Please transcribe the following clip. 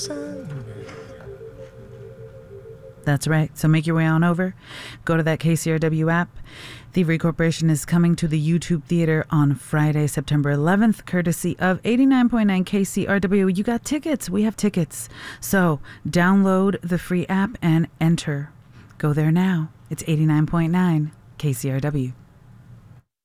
That's right. So make your way on over. Go to that KCRW app. Thievery Corporation is coming to the YouTube Theater on Friday, September 11th, courtesy of 89.9 KCRW. You got tickets. We have tickets. So download the free app and enter. Go there now. It's 89.9 KCRW.